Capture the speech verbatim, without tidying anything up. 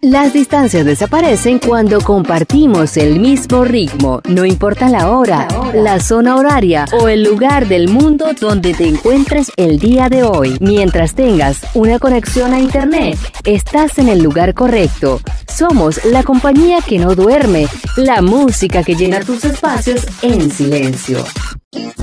Las distancias desaparecen cuando compartimos el mismo ritmo. No importa la hora, la zona horaria o el lugar del mundo donde te encuentres el día de hoy. Mientras tengas una conexión a Internet, estás en el lugar correcto. Somos la compañía que no duerme, la música que llena tus espacios en silencio.